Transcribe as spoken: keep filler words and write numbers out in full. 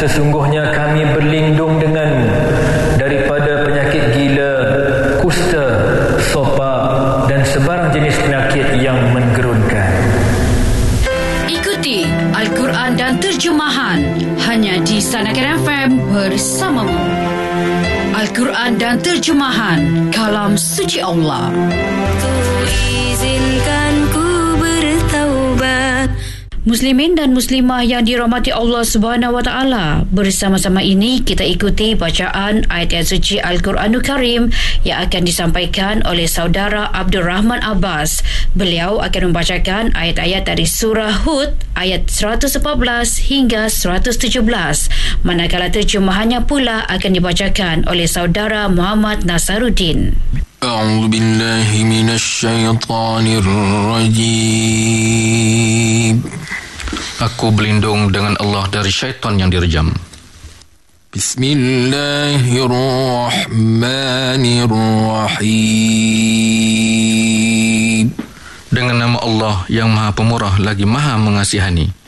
sesungguhnya kami berlindung denganmu daripada penyakit gila, kusta, sopa dan sebarang jenis penyakit yang menggerunkan. Ikuti Al-Quran dan terjemahan hanya di Sanakan F M bersamamu. Al-Quran dan terjemahan kalam suci Allah. Izinkan ku bertaubat. Muslimin dan muslimah yang dirahmati Allah Subhanahu Wa Taala, bersama-sama ini kita ikuti bacaan ayat-ayat suci Al-Quranul Karim yang akan disampaikan oleh saudara Abdul Rahman Abbas. Beliau akan membacakan ayat-ayat dari surah Hud ayat seratus empat belas hingga seratus tujuh belas. Manakala terjemahannya pula akan dibacakan oleh saudara Muhammad Nasaruddin. A'udzu billahi minasy syaithanir rajim. Aku berlindung dengan Allah dari syaitan yang direjam. Bismillahirrahmanirrahim. Dengan nama Allah yang Maha Pemurah lagi Maha Mengasihani.